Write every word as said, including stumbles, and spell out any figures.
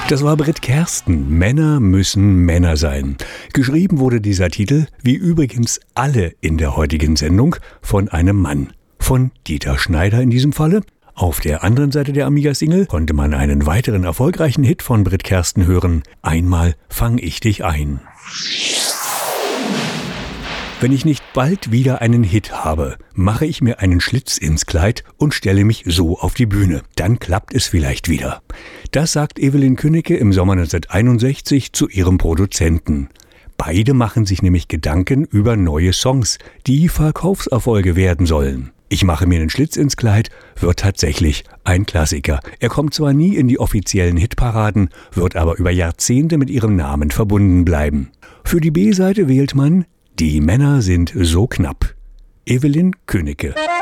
Das war Brit Kersten. Männer müssen Männer sein. Geschrieben wurde dieser Titel, wie übrigens alle in der heutigen Sendung, von einem Mann. Von Dieter Schneider in diesem Falle. Auf der anderen Seite der Amiga-Single konnte man einen weiteren erfolgreichen Hit von Brit Kersten hören. Einmal fang ich dich ein. Wenn ich nicht bald wieder einen Hit habe, mache ich mir einen Schlitz ins Kleid und stelle mich so auf die Bühne. Dann klappt es vielleicht wieder. Das sagt Evelyn Künneke im Sommer neunzehnhunderteinundsechzig zu ihrem Produzenten. Beide machen sich nämlich Gedanken über neue Songs, die Verkaufserfolge werden sollen. Ich mache mir einen Schlitz ins Kleid wird tatsächlich ein Klassiker. Er kommt zwar nie in die offiziellen Hitparaden, wird aber über Jahrzehnte mit ihrem Namen verbunden bleiben. Für die B-Seite wählt man Die Männer sind so knapp. Evelyn Künneke.